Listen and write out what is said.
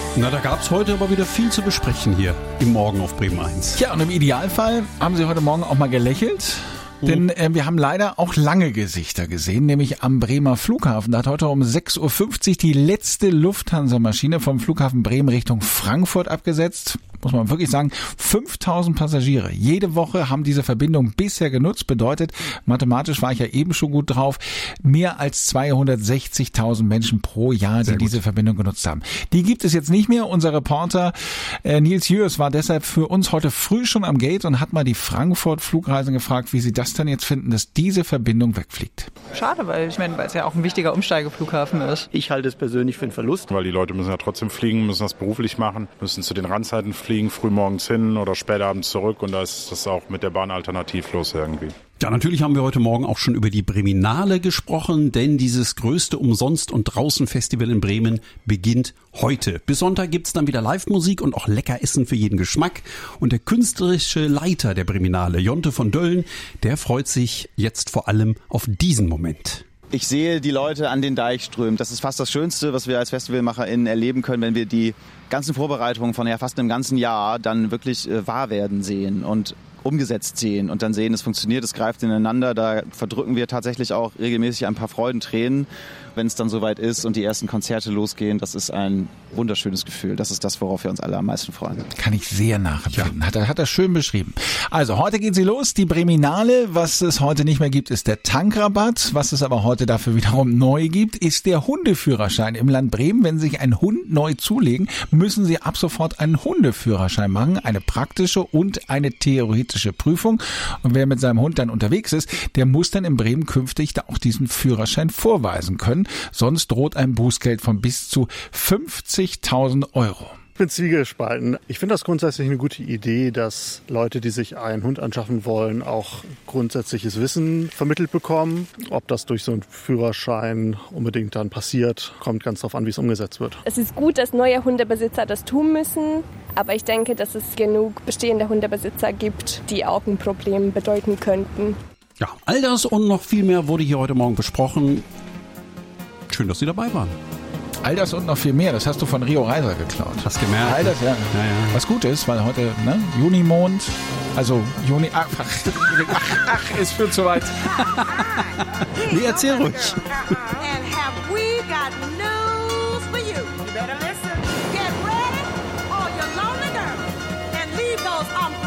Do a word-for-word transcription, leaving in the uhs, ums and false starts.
Na, da gab es heute aber wieder viel zu besprechen hier im Morgen auf Bremen eins. Ja, und im Idealfall haben Sie heute Morgen auch mal gelächelt. Denn äh, wir haben leider auch lange Gesichter gesehen, nämlich am Bremer Flughafen. Da hat heute um sechs Uhr fünfzig die letzte Lufthansa-Maschine vom Flughafen Bremen Richtung Frankfurt abgesetzt. Muss man wirklich sagen, fünftausend Passagiere. Jede Woche haben diese Verbindung bisher genutzt. Bedeutet, mathematisch war ich ja eben schon gut drauf, mehr als zweihundertsechzigtausend Menschen pro Jahr, die diese Verbindung genutzt haben. Die gibt es jetzt nicht mehr. Unser Reporter äh, Nils Jürs war deshalb für uns heute früh schon am Gate und hat mal die Frankfurt-Flugreisenden gefragt, wie sie das dann jetzt finden, dass diese Verbindung wegfliegt. Schade, weil ich meine, weil es ja auch ein wichtiger Umsteigeflughafen ist. Ich halte es persönlich für einen Verlust. Weil die Leute müssen ja trotzdem fliegen, müssen das beruflich machen, müssen zu den Randzeiten fliegen, frühmorgens hin oder spätabends zurück und da ist das auch mit der Bahn alternativlos irgendwie. Ja, natürlich haben wir heute Morgen auch schon über die Breminale gesprochen, denn dieses größte Umsonst- und Draußen-Festival in Bremen beginnt heute. Bis Sonntag gibt's dann wieder Live-Musik und auch lecker Essen für jeden Geschmack. Und der künstlerische Leiter der Breminale, Jonte von Döllen, der freut sich jetzt vor allem auf diesen Moment. Ich sehe die Leute an den Deich strömen. Das ist fast das Schönste, was wir als FestivalmacherInnen erleben können, wenn wir die ganzen Vorbereitungen von ja fast einem ganzen Jahr dann wirklich äh, wahr werden sehen und umgesetzt sehen und dann sehen, es funktioniert, es greift ineinander. Da verdrücken wir tatsächlich auch regelmäßig ein paar Freudentränen, wenn es dann soweit ist und die ersten Konzerte losgehen. Das ist ein wunderschönes Gefühl. Das ist das, worauf wir uns alle am meisten freuen. Kann ich sehr nachempfinden. Ja. Hat er, hat er schön beschrieben. Also, heute geht sie los, die Breminale. Was es heute nicht mehr gibt, ist der Tankrabatt. Was es aber heute dafür wiederum neu gibt, ist der Hundeführerschein. Im Land Bremen, wenn Sie sich einen Hund neu zulegen, müssen Sie ab sofort einen Hundeführerschein machen. Eine praktische und eine theoretische Prüfung. Und wer mit seinem Hund dann unterwegs ist, der muss dann in Bremen künftig da auch diesen Führerschein vorweisen können. Sonst droht ein Bußgeld von bis zu fünfzigtausend Euro. Ich bin zwiegespalten. Ich finde das grundsätzlich eine gute Idee, dass Leute, die sich einen Hund anschaffen wollen, auch grundsätzliches Wissen vermittelt bekommen. Ob das durch so einen Führerschein unbedingt dann passiert, kommt ganz darauf an, wie es umgesetzt wird. Es ist gut, dass neue Hundebesitzer das tun müssen, aber ich denke, dass es genug bestehende Hundebesitzer gibt, die auch ein Problem bedeuten könnten. Ja, all das und noch viel mehr wurde hier heute Morgen besprochen. Schön, dass Sie dabei waren. All das und noch viel mehr, das hast du von Rio Reiser geklaut. Hast gemerkt? All das, ja. Ja, ja. Was gut ist, weil heute, ne, Junimond, also Juni, ach, ach, ach, es führt zu weit. Nee, erzähl ruhig. And have we got news for you. You better listen. Get ready, all your lonely girls, and leave those um